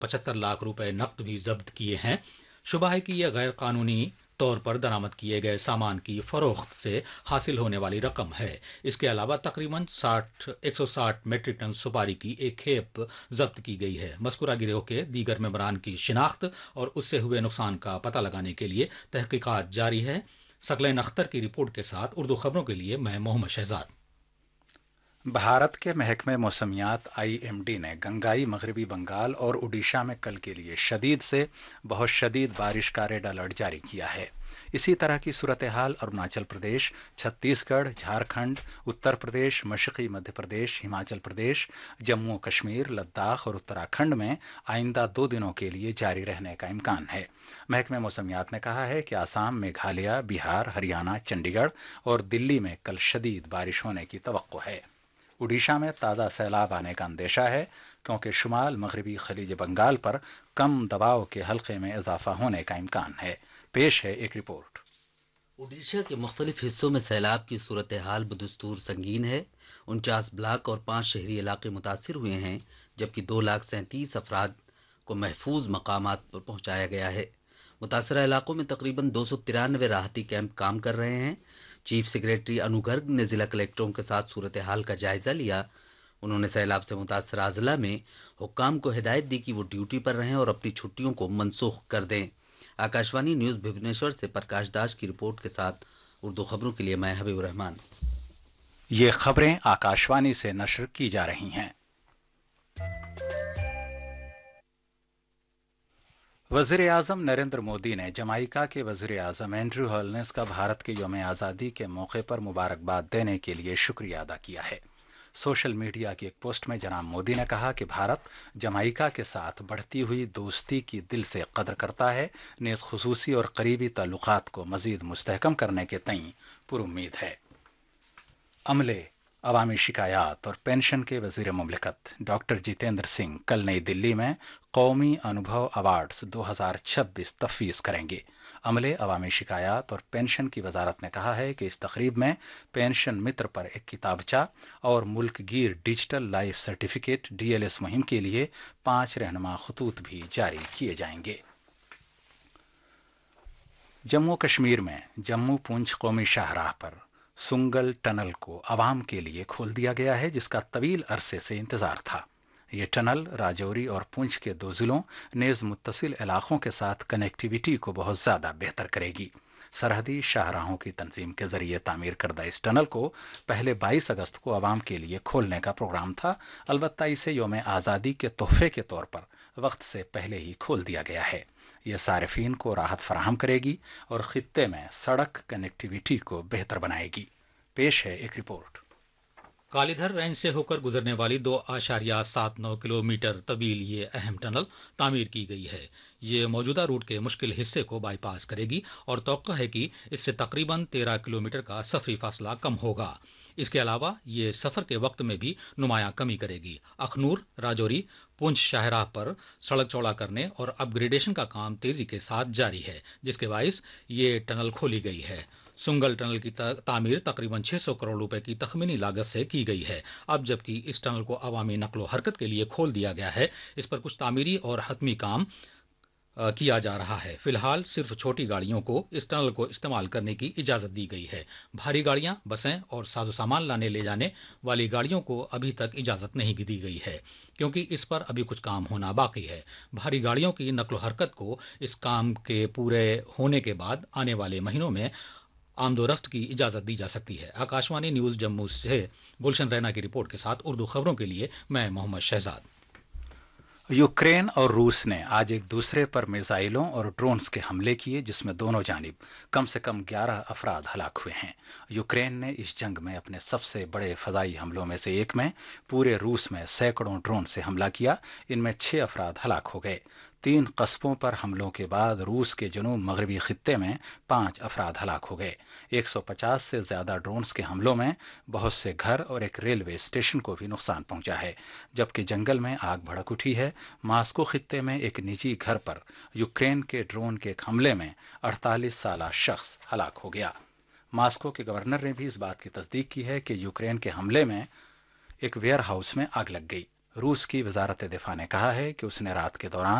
75 लाख रुपए नकद भी जब्त किए हैं। शुबह है कि यह गैर कानूनी तौर पर दरामद किए गए सामान की फरोख्त से हासिल होने वाली रकम है। इसके अलावा तकरीबन 160 मीट्रिक टन सुपारी की एक खेप जब्त की गई है। मज़कूरा गिरोह के दीगर मेंबरान की शिनाख्त और उससे हुए नुकसान का पता लगाने के लिए तहकीकात जारी है। सकलैन अख्तर की रिपोर्ट के साथ उर्दू खबरों के लिए मैं मोहम्मद शहजाद। भारत के महकमे मौसमियात IMD ने गंगाई, मगरबी बंगाल और उड़ीसा में कल के लिए शदीद से बहुत शदीद बारिश का रेड अलर्ट जारी किया है। इसी तरह की सूरत हाल अरुणाचल प्रदेश, छत्तीसगढ़, झारखंड, उत्तर प्रदेश, मशरकी मध्य प्रदेश, हिमाचल प्रदेश, जम्मू कश्मीर, लद्दाख और उत्तराखंड में आइंदा 2 दिनों के लिए जारी रहने का इम्कान है। महकमे मौसमियात ने कहा है कि आसाम, मेघालय, बिहार, हरियाणा, चंडीगढ़ और दिल्ली में कल शदीद बारिश होने की तवक्को है। उड़ीसा में ताज़ा सैलाब आने का अंदेशा है क्योंकि शुमाल मगरबी खलीज बंगाल पर कम दबाव के हल्के में इजाफा होने का इम्कान है। पेश है एक रिपोर्ट। उड़ीसा के मुख्तलिफ हिस्सों में सैलाब की सूरत हाल बदस्तूर संगीन है। 49 ब्लॉक और 5 शहरी इलाके मुतासिर हुए हैं, जबकि 2,37,000 अफराद को महफूज मकामात पर पहुंचाया गया है। मुतासरा इलाकों में तकरीबन 293 राहती कैंप काम कर रहे हैं। चीफ सेक्रेटरी अनु गर्ग ने जिला कलेक्टरों के साथ सूरत हाल का जायजा लिया। उन्होंने सैलाब से मुतासरा अजला में हुक्काम को हिदायत दी कि वो ड्यूटी पर रहें और अपनी छुट्टियों को मनसूख कर दें। आकाशवाणी न्यूज भुवनेश्वर से प्रकाश दास की रिपोर्ट के साथ उर्दू खबरों के लिए मैं हबीब रहमान। ये खबरें आकाशवाणी से नश्र की जा रही हैं। वज़ीर आज़म नरेंद्र मोदी ने जमाइका के वज़ीर आज़म एंड्रू होलनेस का भारत के यौम आज़ादी के मौके पर मुबारकबाद देने के लिए शुक्रिया अदा किया है। सोशल मीडिया की एक पोस्ट में जनाब मोदी ने कहा कि भारत जमाइका के साथ बढ़ती हुई दोस्ती की दिल से कदर करता है, नेज़ खुसूसी और करीबी ताल्लुकात को मजीद मुस्तहकम करने के तईं पुरुम्मीद है। अमले, अवामी शिकायात और पेंशन के वजीर मुमलिकत डॉक्टर जितेंद्र सिंह कल नई दिल्ली में कौमी अनुभव अवार्ड्स 2026 तफवीज करेंगे। अमले, अवामी शिकायात और पेंशन की वजारत ने कहा है कि इस तकरीब में पेंशन मित्र पर एक किताबचा और मुल्क गिर डिजिटल लाइफ सर्टिफिकेट DLS मुहिम के लिए 5 रहनुमा खतूत भी जारी किए जाएंगे। जम्मू कश्मीर में जम्मू पुंछ कौमी शाहराह पर सुंगल टनल को आवाम के लिए खोल दिया गया है, जिसका तवील अरसे से इंतजार था। ये टनल राजौरी और पुंछ के 2 जिलों नेज मुत्तसिल इलाकों के साथ कनेक्टिविटी को बहुत ज्यादा बेहतर करेगी। सरहदी शाहराहों की तंजीम के जरिए तामीर करदा इस टनल को पहले 22 अगस्त को आवाम के लिए खोलने का प्रोग्राम था। अलबत्ता इसे यौम आज़ादी के तोहफे के तौर पर वक्त से पहले ही खोल दिया गया है। यह सारिफीन को राहत फराहम करेगी और खित्ते में सड़क कनेक्टिविटी को बेहतर बनाएगी। पेश है एक रिपोर्ट। कालीधर रेंज से होकर गुजरने वाली 2.79 किलोमीटर तवील ये अहम टनल तामीर की गई है। ये मौजूदा रूट के मुश्किल हिस्से को बाईपास करेगी और तवक्को है कि इससे तकरीबन 13 किलोमीटर का सफरी फासला कम होगा। इसके अलावा ये सफर के वक्त में भी नुमायां कमी करेगी। अखनूर, राजौरी, पुंछ शाहराह पर सड़क चौड़ा करने और अपग्रेडेशन का काम तेजी के साथ जारी है, जिसके बाइस ये टनल खोली गई है। सुंगल टनल की तामीर तकरीबन 600 करोड़ रुपए की तखमीनी लागत से की गई है। अब जबकि इस टनल को अवामी नकलो हरकत के लिए खोल दिया गया है, इस पर कुछ तामीरी और हतमी काम किया जा रहा है। फिलहाल सिर्फ छोटी गाड़ियों को इस टनल को इस्तेमाल करने की इजाजत दी गई है। भारी गाड़ियां, बसें और साजो सामान लाने ले जाने वाली गाड़ियों को अभी तक इजाजत नहीं दी गई है, क्योंकि इस पर अभी कुछ काम होना बाकी है। भारी गाड़ियों की नकलो हरकत को इस काम के पूरे होने के बाद आने वाले महीनों में आमदोरफ्त की इजाजत दी जा सकती है। आकाशवाणी न्यूज जम्मू से गुलशन रैना की रिपोर्ट के साथ उर्दू खबरों के लिए मैं मोहम्मद शहजाद। यूक्रेन और रूस ने आज एक दूसरे पर मिसाइलों और ड्रोन्स के हमले किए, जिसमें दोनों जानिब कम से कम 11 अफराद हलाक हुए हैं। यूक्रेन ने इस जंग में अपने सबसे बड़े फजाई हमलों में से एक में पूरे रूस में सैकड़ों ड्रोन से हमला किया। इनमें 6 अफराद हलाक हो गए। 3 कस्बों पर हमलों के बाद रूस के जनूब मगरबी खित्ते में 5 अफराद हलाक हो गए। 150 से ज्यादा ड्रोन्स के हमलों में बहुत से घर और एक रेलवे स्टेशन को भी नुकसान पहुंचा है, जबकि जंगल में आग भड़क उठी है। मास्को खित्ते में एक निजी घर पर यूक्रेन के ड्रोन के एक हमले में 48 साला शख्स हलाक हो गया। मास्को के गवर्नर ने भी इस बात की तस्दीक की है कि यूक्रेन के हमले में एक वेयर हाउस में आग लग गई। रूस की वजारत दिफा ने कहा है कि उसने रात के दौरान